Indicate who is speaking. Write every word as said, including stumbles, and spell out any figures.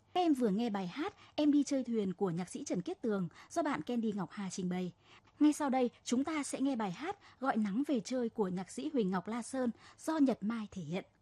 Speaker 1: Các em vừa nghe bài hát Em đi chơi thuyền của nhạc sĩ Trần Kiết Tường do bạn Candy Ngọc Hà trình bày. Ngay sau đây, chúng ta sẽ nghe bài hát Gọi nắng về chơi của nhạc sĩ Huỳnh Ngọc La Sơn do Nhật Mai thể hiện.